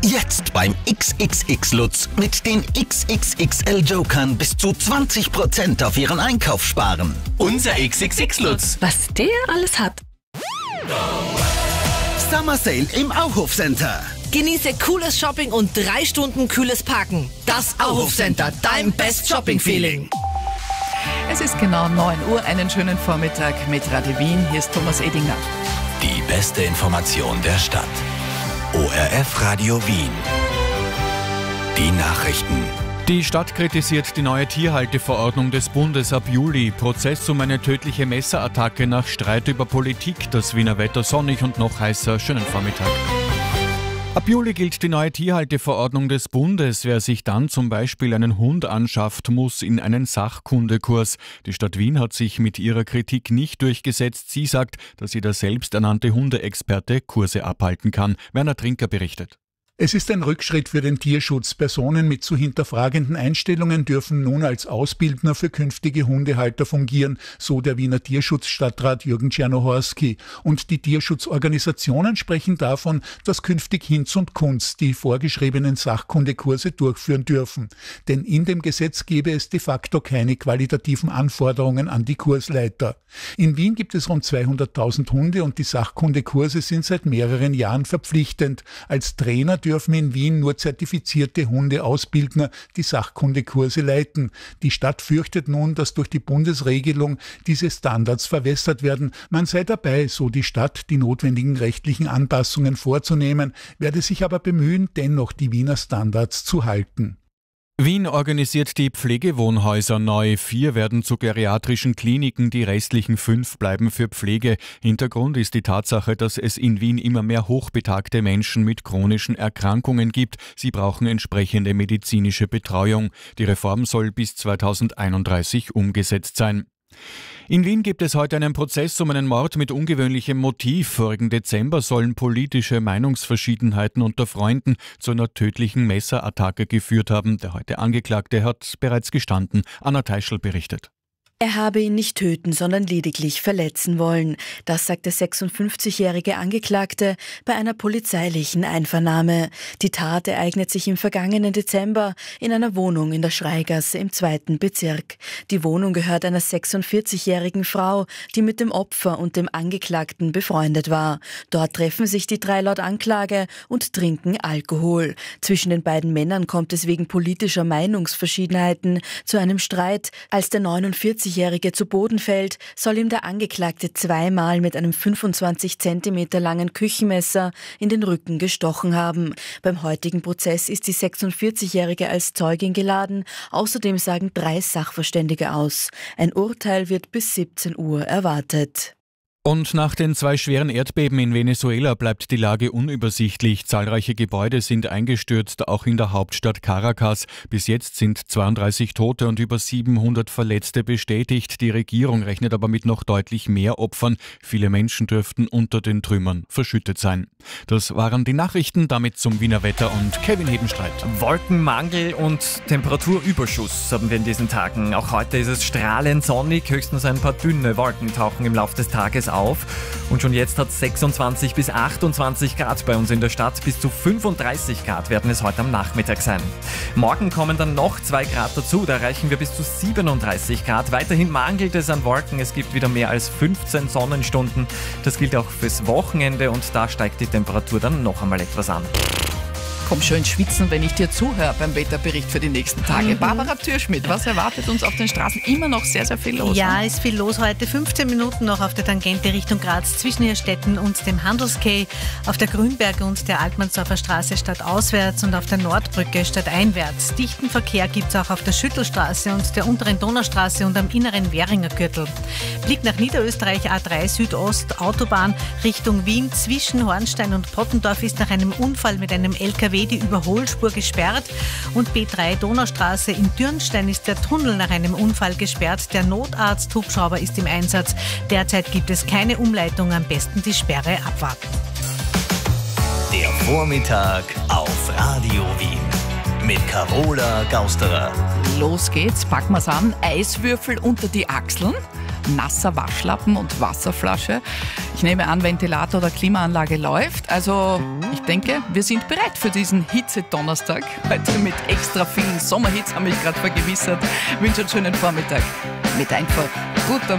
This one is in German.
Jetzt beim XXX Lutz mit den XXXL Jokern bis zu 20% auf Ihren Einkauf sparen. Unser XXX Lutz. Was der alles hat. Summer Sale im Auhof Center. Genieße cooles Shopping und 3 Stunden kühles Parken. Das Auhof Center, dein Best Shopping Feeling. Es ist genau 9 Uhr, einen schönen Vormittag mit Radio Wien. Hier ist Thomas Edinger. Die beste Information der Stadt. ORF Radio Wien. Die Nachrichten. Die Stadt kritisiert die neue Tierhalteverordnung des Bundes ab Juli. Prozess um eine tödliche Messerattacke nach Streit über Politik. Das Wiener Wetter sonnig und noch heißer. Schönen Vormittag. Ab Juli gilt die neue Tierhalteverordnung des Bundes. Wer sich dann zum Beispiel einen Hund anschafft, muss in einen Sachkundekurs. Die Stadt Wien hat sich mit ihrer Kritik nicht durchgesetzt. Sie sagt, dass jeder selbsternannte Hundeexperte Kurse abhalten kann. Werner Trinker berichtet. Es ist ein Rückschritt für den Tierschutz. Personen mit zu hinterfragenden Einstellungen dürfen nun als Ausbildner für künftige Hundehalter fungieren, so der Wiener Tierschutzstadtrat Jürgen Czernohorski. Und die Tierschutzorganisationen sprechen davon, dass künftig Hinz und Kunz die vorgeschriebenen Sachkundekurse durchführen dürfen. Denn in dem Gesetz gäbe es de facto keine qualitativen Anforderungen an die Kursleiter. In Wien gibt es rund 200.000 Hunde und die Sachkundekurse sind seit mehreren Jahren verpflichtend. Als Trainer dürfen in Wien nur zertifizierte Hundeausbildner die Sachkundekurse leiten. Die Stadt fürchtet nun, dass durch die Bundesregelung diese Standards verwässert werden. Man sei dabei, so die Stadt, die notwendigen rechtlichen Anpassungen vorzunehmen, werde sich aber bemühen, dennoch die Wiener Standards zu halten. Wien organisiert die Pflegewohnhäuser neu. 4 werden zu geriatrischen Kliniken, die restlichen 5 bleiben für Pflege. Hintergrund ist die Tatsache, dass es in Wien immer mehr hochbetagte Menschen mit chronischen Erkrankungen gibt. Sie brauchen entsprechende medizinische Betreuung. Die Reform soll bis 2031 umgesetzt sein. In Wien gibt es heute einen Prozess um einen Mord mit ungewöhnlichem Motiv. Vorigen Dezember sollen politische Meinungsverschiedenheiten unter Freunden zu einer tödlichen Messerattacke geführt haben. Der heute Angeklagte hat bereits gestanden. Anna Teischl berichtet. Er habe ihn nicht töten, sondern lediglich verletzen wollen. Das sagt der 56-jährige Angeklagte bei einer polizeilichen Einvernahme. Die Tat ereignet sich im vergangenen Dezember in einer Wohnung in der Schreigasse im 2. Bezirk. Die Wohnung gehört einer 46-jährigen Frau, die mit dem Opfer und dem Angeklagten befreundet war. Dort treffen sich die 3 laut Anklage und trinken Alkohol. Zwischen den beiden Männern kommt es wegen politischer Meinungsverschiedenheiten zu einem Streit. Als der 49-jährige zu Boden fällt, soll ihm der Angeklagte 2-mal mit einem 25 cm langen Küchenmesser in den Rücken gestochen haben. Beim heutigen Prozess ist die 46-jährige als Zeugin geladen. Außerdem sagen 3 Sachverständige aus. Ein Urteil wird bis 17 Uhr erwartet. Und nach den 2 schweren Erdbeben in Venezuela bleibt die Lage unübersichtlich. Zahlreiche Gebäude sind eingestürzt, auch in der Hauptstadt Caracas. Bis jetzt sind 32 Tote und über 700 Verletzte bestätigt. Die Regierung rechnet aber mit noch deutlich mehr Opfern. Viele Menschen dürften unter den Trümmern verschüttet sein. Das waren die Nachrichten, damit zum Wiener Wetter und Kevin Hebenstreit. Wolkenmangel und Temperaturüberschuss haben wir in diesen Tagen. Auch heute ist es strahlend sonnig, höchstens ein paar dünne Wolken tauchen im Laufe des Tages auf. Und schon jetzt hat es 26 bis 28 Grad bei uns in der Stadt. Bis zu 35 Grad werden es heute am Nachmittag sein. Morgen kommen dann noch 2 Grad dazu. Da erreichen wir bis zu 37 Grad. Weiterhin mangelt es an Wolken. Es gibt wieder mehr als 15 Sonnenstunden. Das gilt auch fürs Wochenende und da steigt die Temperatur dann noch einmal etwas an. Komm schön schwitzen, wenn ich dir zuhöre beim Wetterbericht für die nächsten Tage. Barbara Türschmidt, was erwartet uns auf den Straßen? Immer noch sehr, sehr viel los. Ja, ist viel los heute. 15 Minuten noch auf der Tangente Richtung Graz zwischen Irrstetten und dem Handelskay, auf der Grünberg und der Altmannsdorfer Straße stadtauswärts und auf der Nordbrücke stadteinwärts. Dichten Verkehr gibt es auch auf der Schüttelstraße und der unteren Donaustraße und am inneren Währinger Gürtel. Blick nach Niederösterreich, A3 Südost, Autobahn Richtung Wien zwischen Hornstein und Pottendorf ist nach einem Unfall mit einem LKW die Überholspur gesperrt und B3 Donaustraße in Dürnstein ist der Tunnel nach einem Unfall gesperrt. Der Notarzt-Hubschrauber ist im Einsatz. Derzeit gibt es keine Umleitung, am besten die Sperre abwarten. Der Vormittag auf Radio Wien mit Carola Gausterer. Los geht's, packen wir's an. Eiswürfel unter die Achseln. nasser Waschlappen und Wasserflasche. Ich nehme an, Ventilator oder Klimaanlage läuft. Also ich denke, wir sind bereit für diesen Hitze-Donnerstag. Heute mit extra vielen Sommerhits, haben mich gerade vergewissert. Ich wünsche einen schönen Vormittag. Mit einfach guter